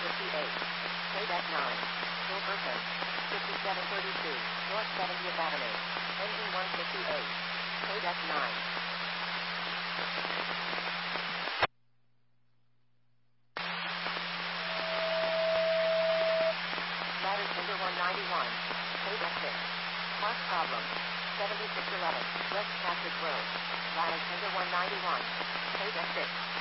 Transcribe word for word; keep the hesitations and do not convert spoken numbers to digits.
fifty-eight. K nine. Wilkerson. fifty-seven thirty-two. North seventieth Avenue. Engine one fifty-eight. K nine. Ladder tender one ninety-one. K six. Park problem. seventy-six eleven. West Passage Road. Ladder tender one ninety-one. K six.